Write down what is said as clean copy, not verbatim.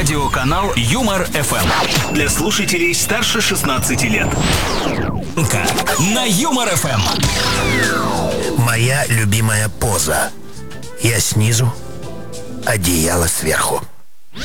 Радиоканал Юмор ФМ. Для слушателей старше 16 лет. На Юмор ФМ. Моя любимая поза. Я снизу, одеяло сверху.